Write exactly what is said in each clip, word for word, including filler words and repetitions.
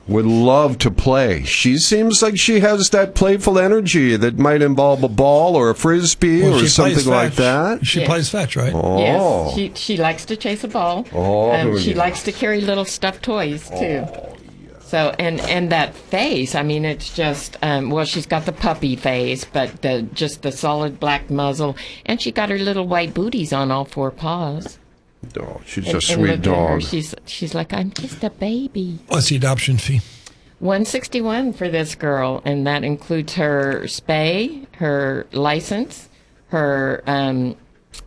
would love to play. She seems like she has that playful energy that might involve a ball or a frisbee well, or something like that. She yes. plays fetch, right? Oh. Yes, she, she likes to chase a ball. Oh, um, she yeah. likes to carry little stuffed toys, too. Oh. So, and, and that face, I mean, it's just, um, well, she's got the puppy face, but the just the solid black muzzle, and she got her little white booties on all four paws. Oh, she's and, a sweet and look at her. dog. She's, she's like, I'm just a baby. What's the adoption fee? one hundred sixty-one dollars for this girl, and that includes her spay, her license, her um,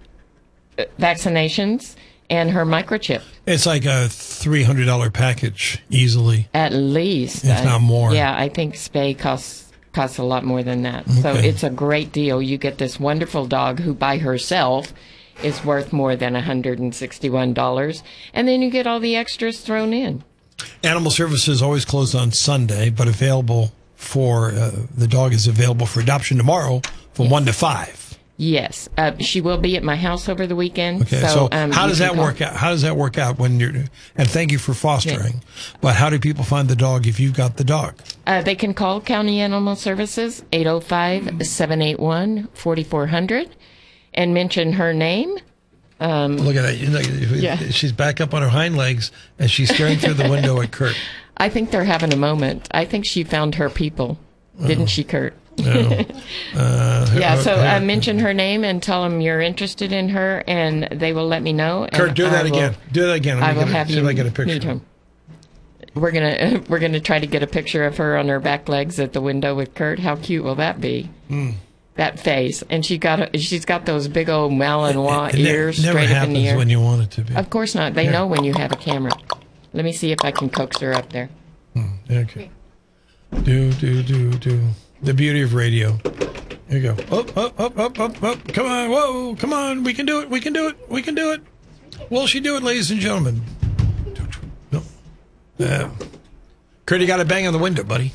vaccinations, and her microchip. It's like a three hundred dollars package, easily. At least. If not more. Yeah, I think spay costs costs a lot more than that. Okay. So it's a great deal. You get this wonderful dog who by herself is worth more than one hundred sixty-one dollars. And then you get all the extras thrown in. Animal Services always closed on Sunday, but available for, uh, the dog is available for adoption tomorrow from yes. one to five. Yes, uh, she will be at my house over the weekend. Okay, so, so um, how does that call. work out? How does that work out when you're? And thank you for fostering. Yeah. But how do people find the dog if you've got the dog? Uh, they can call County Animal Services eight oh five, seven eight one, four four zero zero and mention her name. Um, Look at that! You know, yeah. She's back up on her hind legs and she's staring through the window at Kurt. I think they're having a moment. I think she found her people, didn't oh. she, Kurt? No. Uh, yeah, so uh, mention her name and tell them you're interested in her, and they will let me know. Kurt, do that will, again. Do that again. I will get, have see you if I get a picture. meet him. We're gonna we're gonna try to get a picture of her on her back legs at the window with Kurt. How cute will that be? Mm. That face, and she got she's got those big old Malinois it, it ears never straight up in the air. When you want it to be. Of course not. They yeah. know when you have a camera. Let me see if I can coax her up there. Mm, okay. Do do do do. The beauty of radio. Here you go. Up, up, up, up, up, up. Come on. Whoa. Come on. We can do it. We can do it. We can do it. Will she do it, ladies and gentlemen? No. Uh, Kurt, you got to bang on the window, buddy.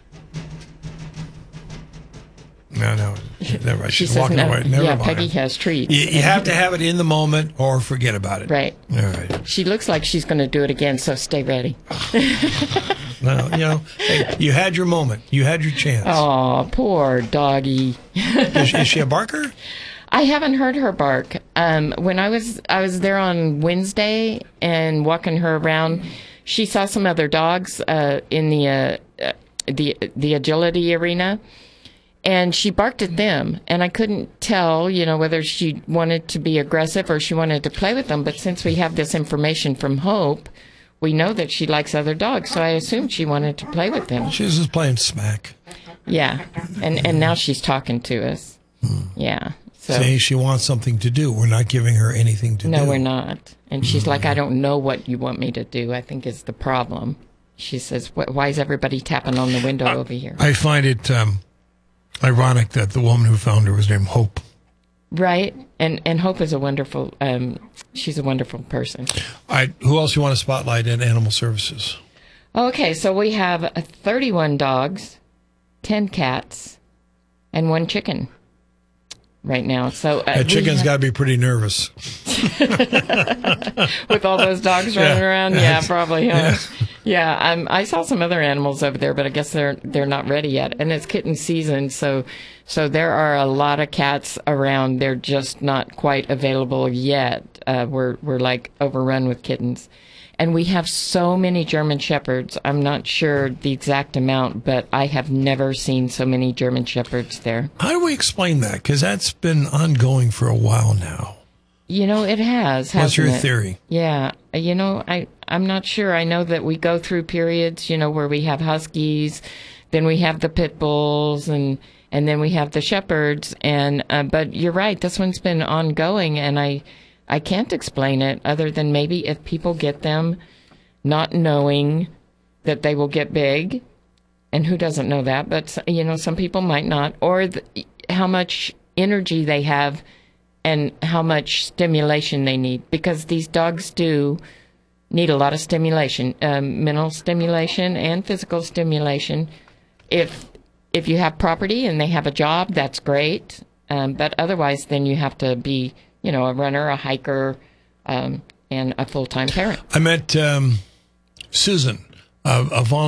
No, no. Never mind. She She's says walking no. away. Never yeah, mind. Peggy has treats. You, you have to have it in the moment or forget about it. Right. All right. She looks like she's going to do it again, so stay ready. No, you know, hey, you had your moment. You had your chance. Oh, poor doggy. is, is she a barker? I haven't heard her bark. Um, when I was I was there on Wednesday and walking her around, she saw some other dogs uh, in the uh, uh, the the agility arena, and she barked at them. And I couldn't tell, you know, whether she wanted to be aggressive or she wanted to play with them. But since we have this information from Hope, we know that she likes other dogs, so I assumed she wanted to play with them. She was just playing smack. Yeah, and and now she's talking to us. Hmm. Yeah. So. Saying she wants something to do. We're not giving her anything to no, do. No, we're not. And she's mm-hmm. like, I don't know what you want me to do, I think is the problem. She says, why is everybody tapping on the window I, over here? I find it um, ironic that the woman who found her was named Hope. Right. And and Hope is a wonderful, um, she's a wonderful person. All right. Who else you want to spotlight in Animal Services? Okay. So we have thirty-one dogs, ten cats, and one chicken right now. So uh, that chicken's have... got to be pretty nervous. With all those dogs running yeah. around? Yeah, probably. Huh? Yeah. yeah um, I saw some other animals over there, but I guess they're they're not ready yet. And it's kitten season, so so there are a lot of cats around. They're just not quite available yet. Uh, we're we're like overrun with kittens. And we have so many German Shepherds. I'm not sure the exact amount, but I have never seen so many German Shepherds there. How do we explain that? Because that's been ongoing for a while now. You know, it has. What's your it? theory? Yeah. You know, I, I'm not sure. I know that we go through periods, you know, where we have Huskies, then we have the Pit Bulls, and, and then we have the Shepherds. And uh, but you're right. This one's been ongoing, and I... I can't explain it other than maybe if people get them not knowing that they will get big, and who doesn't know that, but, you know, some people might not, or the, how much energy they have and how much stimulation they need, because these dogs do need a lot of stimulation, um, mental stimulation and physical stimulation. If if you have property and they have a job, that's great, um, but otherwise then you have to be, you know, a runner, a hiker, um, and a full-time parent. I met um, Susan, a, a volunteer.